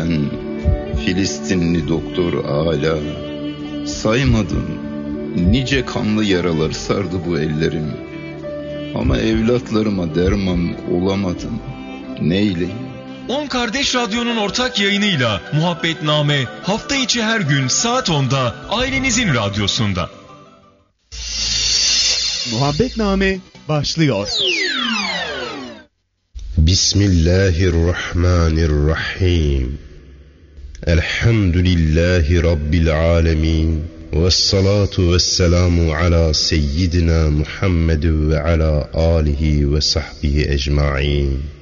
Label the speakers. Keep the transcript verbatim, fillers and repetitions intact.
Speaker 1: ben, Filistinli doktor Ala, saymadım nice kanlı yaralar sardı bu ellerim. Ama evlatlarıma derman olamadım, neyleyim?
Speaker 2: On Kardeş Radyo'nun ortak yayınıyla Muhabbetname hafta içi her gün saat onda ailenizin radyosunda.
Speaker 3: Muhabbetname başlıyor.
Speaker 4: Bismillahirrahmanirrahim. Elhamdülillahi Rabbil alemin. Vessalatu vesselamu ala seyyidina Muhammed ve ala alihi ve sahbihi ecma'in.